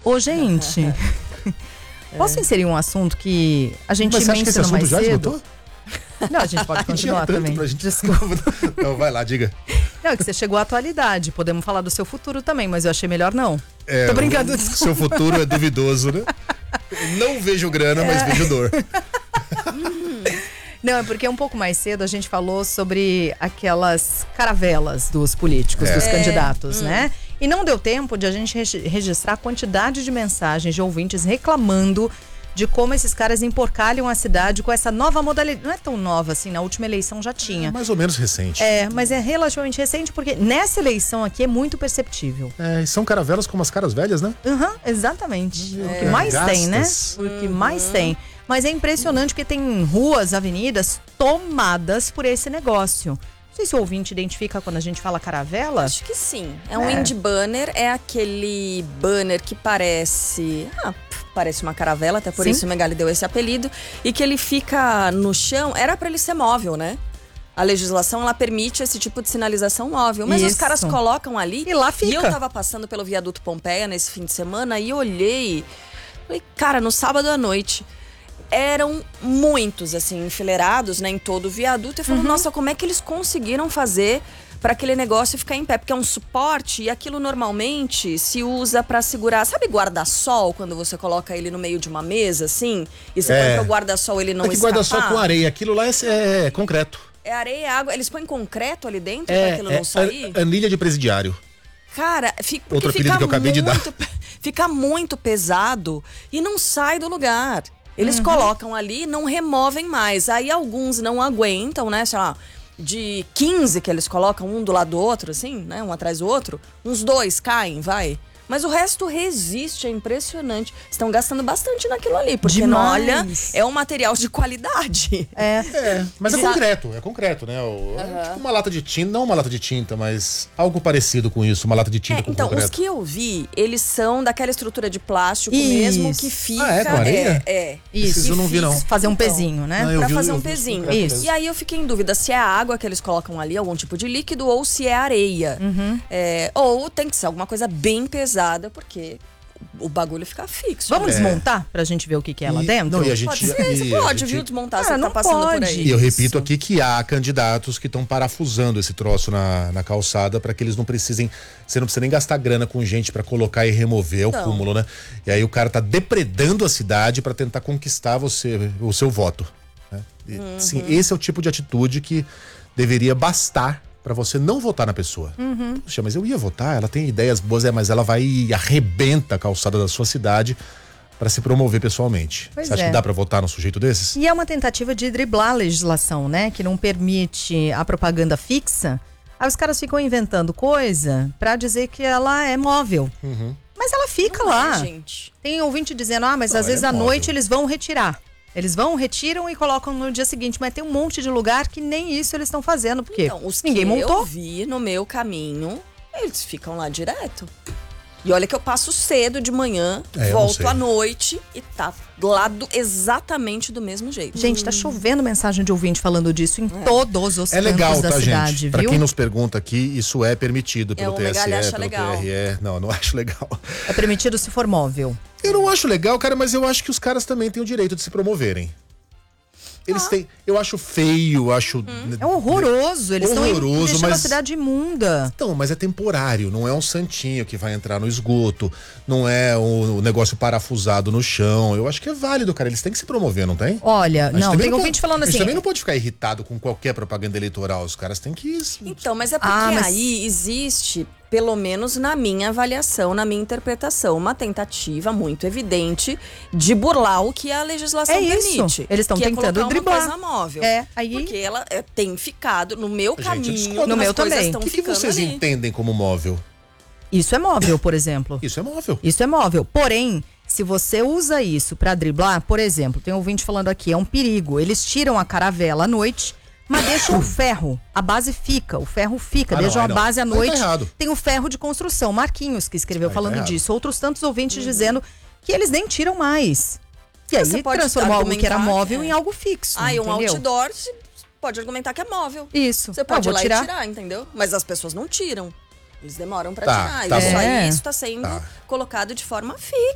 Ô, gente, posso inserir um assunto que a gente Mas você acha que esse mencionou assunto mais já cedo? esgotou? Não, a gente pode continuar também. Desculpa. Não, vai lá, diga. Não, é que você chegou à atualidade. Podemos falar do seu futuro também, mas eu achei melhor não. Tô brincando. O seu futuro é duvidoso, né? Não vejo grana, mas vejo dor. Não, é porque um pouco mais cedo a gente falou sobre aquelas caravelas dos políticos, dos candidatos, né? E não deu tempo de a gente registrar a quantidade de mensagens de ouvintes reclamando de como esses caras emporcalham a cidade com essa nova modalidade. Não é tão nova assim, na última eleição já tinha. É mais ou menos recente. Mas é relativamente recente, porque nessa eleição aqui é muito perceptível. E são caravelas como as caras velhas, né? Exatamente. O que mais tem, né? O que mais tem. Mas é impressionante porque tem ruas, avenidas tomadas por esse negócio. Não sei se o ouvinte identifica quando a gente fala caravela. Acho que sim. É um indie banner, é aquele banner que parece uma caravela, até por isso o Megali deu esse apelido, e que ele fica no chão, era pra ele ser móvel, né? A legislação, ela permite esse tipo de sinalização móvel, mas os caras colocam ali e lá fica. E eu tava passando pelo viaduto Pompeia nesse fim de semana e olhei, falei, cara, no sábado à noite eram muitos, assim, enfileirados, né, em todo o viaduto. Eu falo, nossa, como é que eles conseguiram fazer para aquele negócio ficar em pé? Porque é um suporte e aquilo normalmente se usa para segurar, sabe guarda-sol, quando você coloca ele no meio de uma mesa, assim? E você põe para o guarda-sol ele não escapar? Guarda-sol com areia, aquilo lá é concreto. É areia e água, eles põem concreto ali dentro para aquilo não sair? Anilha de presidiário. Cara, outro apelido que eu acabei de dar. Fica muito pesado e não sai do lugar. Eles colocam ali, não removem mais. Aí alguns não aguentam, né? Sei lá, de 15 que eles colocam um do lado do outro, assim, né? Um atrás do outro. Uns 2 caem, vai. Mas o resto resiste, é impressionante. Estão gastando bastante naquilo ali, porque olha, é um material de qualidade. Mas é concreto, né? Tipo uma lata de tinta, não uma lata de tinta, mas algo parecido com isso, uma lata de tinta com então, concreto. Os que eu vi, eles são daquela estrutura de plástico mesmo, que fica... com areia? Isso, eu não vi, não. Fazer um pezinho, né? Pra fazer um pezinho. Isso. E aí eu fiquei em dúvida se é a água que eles colocam ali, algum tipo de líquido, ou se é areia. Ou tem que ser alguma coisa bem pesada, porque o bagulho fica fixo. Vamos desmontar pra gente ver o que é lá dentro? Não, você pode, viu, desmontar, você tá passando por aí. E eu repito aqui que há candidatos que estão parafusando esse troço na calçada para que eles não precisem, você não precisa nem gastar grana com gente para colocar e remover o cúmulo, né? E aí o cara tá depredando a cidade para tentar conquistar o seu voto, né? Sim, esse é o tipo de atitude que deveria bastar pra você não votar na pessoa. Poxa, mas eu ia votar, ela tem ideias boas, mas ela vai e arrebenta a calçada da sua cidade pra se promover pessoalmente. Você acha que dá pra votar num sujeito desses? E é uma tentativa de driblar a legislação, né? Que não permite a propaganda fixa. Aí os caras ficam inventando coisa pra dizer que ela é móvel. Mas ela fica lá. Gente. Tem ouvinte dizendo, mas às vezes à noite eles vão retirar. Eles retiram e colocam no dia seguinte, mas tem um monte de lugar que nem isso eles estão fazendo, porque então, os ninguém que montou. Eu vi no meu caminho, eles ficam lá direto. E olha que eu passo cedo de manhã, volto à noite e tá lá exatamente do mesmo jeito. Gente, tá chovendo mensagem de ouvinte falando disso em todos os campos da cidade, gente. viu? Pra quem nos pergunta aqui, isso é permitido pelo TSE, pelo legal. TRE. Não acho legal. É permitido se for móvel. Eu não acho legal, cara, mas eu acho que os caras também têm o direito de se promoverem. Eles têm. Eu acho feio, acho. É horroroso. Eles estão deixando a cidade imunda. Então, mas é temporário. Não é um santinho que vai entrar no esgoto. Não é o negócio parafusado no chão. Eu acho que é válido, cara. Eles têm que se promover, não tem? Olha, não, tem ouvinte falando assim. A gente também não pode ficar irritado com qualquer propaganda eleitoral. Os caras têm que. Então, mas é porque aí existe, pelo menos na minha avaliação, na minha interpretação, uma tentativa muito evidente de burlar o que a legislação permite. Eles estão tentando driblar. Uma coisa móvel. Aí... Porque ela tem ficado no meu caminho. No meu também. O que vocês entendem como móvel? Isso é móvel, por exemplo. Isso é móvel. Isso é móvel. Porém, se você usa isso pra driblar, por exemplo, tem um ouvinte falando aqui, é um perigo. Eles tiram a caravela à noite, mas deixam o ferro. A base fica, o ferro fica. Deixam a base à noite. Tem o ferro de construção. Marquinhos que escreveu falando disso. Outros tantos ouvintes dizendo que eles nem tiram mais. E aí você transformou algo que era móvel em algo fixo. E um outdoor, você pode argumentar que é móvel. Isso. Você pode ir lá e tirar, entendeu? Mas as pessoas não tiram. Eles demoram pra tirar. Tá Isso bom. aí está sendo colocado de forma fixa.